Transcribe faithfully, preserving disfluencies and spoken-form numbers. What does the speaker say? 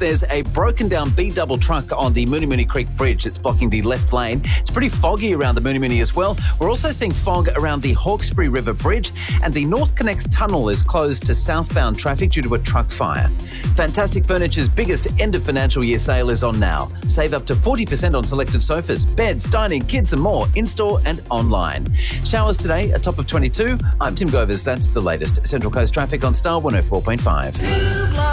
there's a broken down B-double truck on the Mooney Mooney Creek Bridge. It's blocking the left lane. It's pretty foggy around the Mooney Mooney as well. We're also seeing fog around the Hawkesbury River Bridge, and the North Connects Tunnel is closed to southbound traffic due to a truck fire. Fantastic Furniture's biggest end of financial year sale is on now. Save up to forty percent on selected sofas, beds, dining, kids and more, in-store and online. Showers today, a top of twenty-two. I'm Tim Govers. That's the latest. Central Coast traffic on Star one oh four point five.